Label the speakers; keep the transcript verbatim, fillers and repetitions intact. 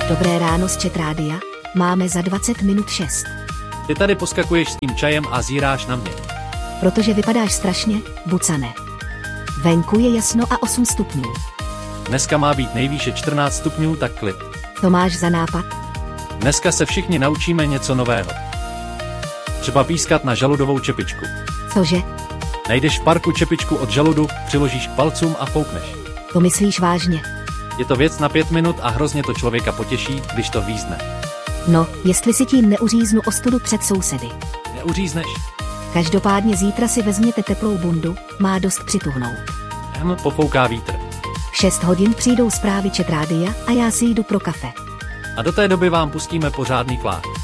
Speaker 1: Dobré ráno z Chat Rádia, máme za dvacet minut šest.
Speaker 2: Ty tady poskakuješ s tím čajem a zíráš na mě.
Speaker 1: Protože vypadáš strašně, bucane. Venku je jasno a osm stupňů.
Speaker 2: Dneska má být nejvýše čtrnáct stupňů, tak klid.
Speaker 1: To máš za nápad?
Speaker 2: Dneska se všichni naučíme něco nového. Třeba pískat na žaludovou čepičku.
Speaker 1: Cože?
Speaker 2: Najdeš v parku čepičku od žaludu, přiložíš k palcům a foukneš.
Speaker 1: To myslíš vážně?
Speaker 2: Je to věc na pět minut a hrozně to člověka potěší, když to hvízdne.
Speaker 1: No, jestli si tím neuříznu ostudu před sousedy.
Speaker 2: Neuřízneš?
Speaker 1: Každopádně zítra si vezměte teplou bundu, má dost přituhnout.
Speaker 2: Hm, pofouká vítr.
Speaker 1: V šest hodin přijdou zprávy Chat Rádia a já si jdu pro kafe.
Speaker 2: A do té doby vám pustíme pořádný flák.